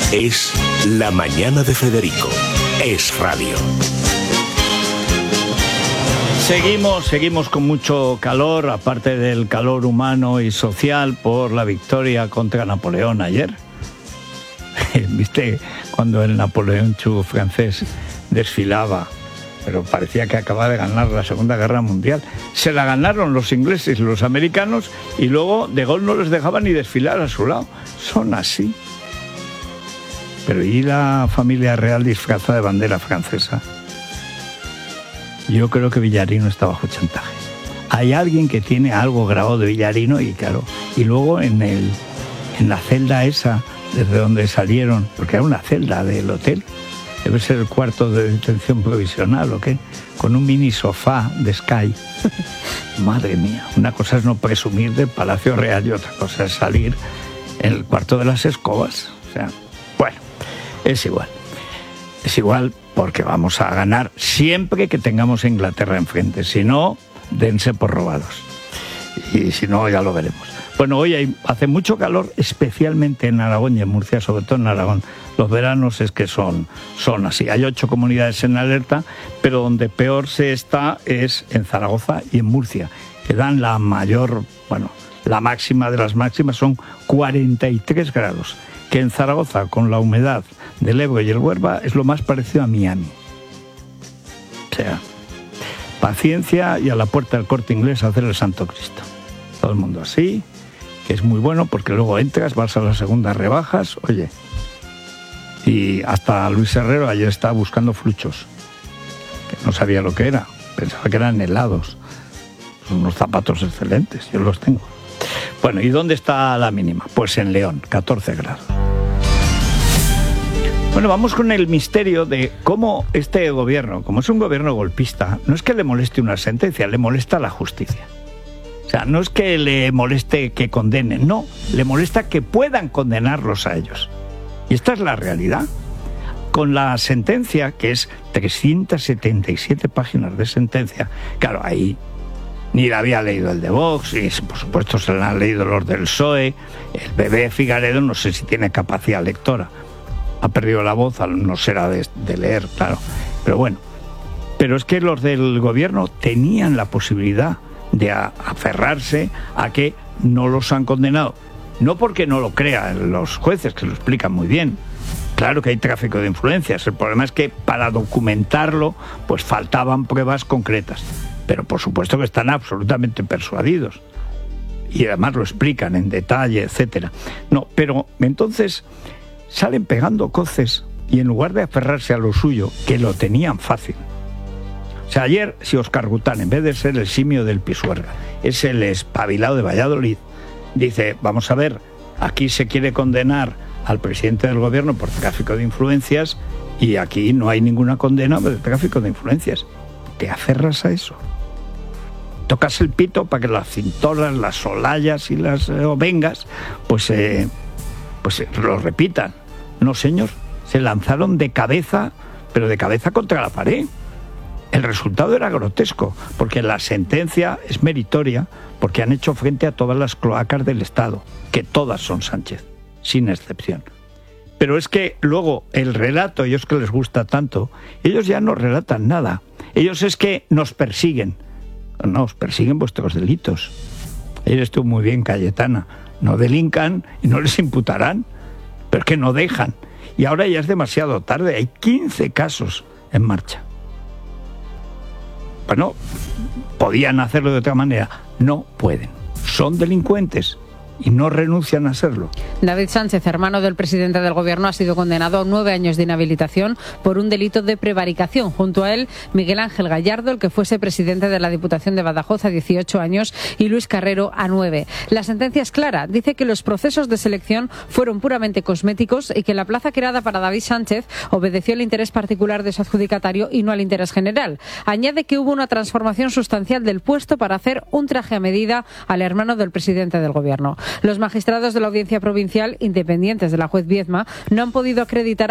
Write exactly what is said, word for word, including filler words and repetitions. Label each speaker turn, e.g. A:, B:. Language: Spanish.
A: Es La Mañana de Federico. Es radio.
B: Seguimos, seguimos con mucho calor, aparte del calor humano y social por la victoria contra Napoleón ayer. ¿Viste cuando el Napoleón Chu francés desfilaba? Pero parecía que acababa de ganar la Segunda Guerra Mundial. Se la ganaron los ingleses y los americanos y luego de Gaulle no les dejaban ni desfilar a su lado. Son así. Pero ¿y la familia real disfrazada de bandera francesa? Yo creo que Villarino está bajo chantaje. Hay alguien que tiene algo grabado de Villarino y claro, y luego en el en la celda esa desde donde salieron, porque era una celda del hotel, debe ser el cuarto de detención provisional o qué, con un mini sofá de Sky. Madre mía, una cosa es no presumir del Palacio Real y otra cosa es salir en el cuarto de las escobas. O sea, bueno, es igual. Es igual porque vamos a ganar siempre que tengamos a Inglaterra enfrente. Si no, dense por robados. Y si no, ya lo veremos. Bueno, hoy hay, hace mucho calor, especialmente en Aragón y en Murcia, sobre todo en Aragón. Los veranos es que son, son así. Hay ocho comunidades en alerta, pero donde peor se está es en Zaragoza y en Murcia, que dan la mayor, bueno, la máxima de las máximas son cuarenta y tres grados. Que en Zaragoza, con la humedad del Ebro y el Huelva, es lo más parecido a Miami. O sea, paciencia y a la puerta del Corte Inglés a hacer el Santo Cristo. Todo el mundo así, que es muy bueno porque luego entras, vas a las segundas rebajas, oye. Y hasta Luis Herrero ayer estaba buscando fluchos, que no sabía lo que era, pensaba que eran helados. Son unos zapatos excelentes, yo los tengo. Bueno, ¿y dónde está la mínima? Pues en León, catorce grados. Bueno, vamos con el misterio de cómo este gobierno, como es un gobierno golpista, no es que le moleste una sentencia, le molesta la justicia. O sea, no es que le moleste que condenen, no, le molesta que puedan condenarlos a ellos. Y esta es la realidad. Con la sentencia, que es trescientas setenta y siete páginas de sentencia, claro, ahí ni la había leído el de Vox, y por supuesto se la han leído los del P S O E, el bebé Figaredo no sé si tiene capacidad lectora. Ha perdido la voz, no será de, de leer, claro. Pero bueno, pero es que los del gobierno tenían la posibilidad de a, aferrarse a que no los han condenado. No porque no lo crean los jueces, que lo explican muy bien. Claro que hay tráfico de influencias. El problema es que para documentarlo, pues faltaban pruebas concretas. Pero por supuesto que están absolutamente persuadidos. Y además lo explican en detalle, etcétera. No, pero entonces salen pegando coces y en lugar de aferrarse a lo suyo, que lo tenían fácil. O sea, ayer, si Óscar Gután, en vez de ser el simio del Pisuerga, es el espabilado de Valladolid, dice, vamos a ver, aquí se quiere condenar al presidente del gobierno por tráfico de influencias y aquí no hay ninguna condena de tráfico de influencias. ¿Te aferras a eso? Tocas el pito para que las cintoras, las solayas y las eh, ovengas, pues, eh, pues eh, lo repitan. No, señor, se lanzaron de cabeza, pero de cabeza contra la pared. El resultado era grotesco, porque la sentencia es meritoria, porque han hecho frente a todas las cloacas del Estado, que todas son Sánchez, sin excepción. Pero es que luego el relato, a ellos que les gusta tanto, ellos ya no relatan nada. Ellos es que nos persiguen. No, os persiguen vuestros delitos. Ayer estuvo muy bien Cayetana. No delincan y no les imputarán, pero es que no dejan. Y ahora ya es demasiado tarde, hay quince casos en marcha. Bueno, podían hacerlo de otra manera. No pueden. Son delincuentes y no renuncian a serlo.
C: David Sánchez, hermano del presidente del gobierno, ha sido condenado a nueve años de inhabilitación por un delito de prevaricación. Junto a él, Miguel Ángel Gallardo, el que fuese presidente de la Diputación de Badajoz, a dieciocho años, y Luis Carrero, a nueve. La sentencia es clara. Dice que los procesos de selección fueron puramente cosméticos y que la plaza creada para David Sánchez obedeció al interés particular de su adjudicatario y no al interés general. Añade que hubo una transformación sustancial del puesto para hacer un traje a medida al hermano del presidente del gobierno. Los magistrados de la Audiencia Provincial, independientes de la juez Viedma, no han podido acreditar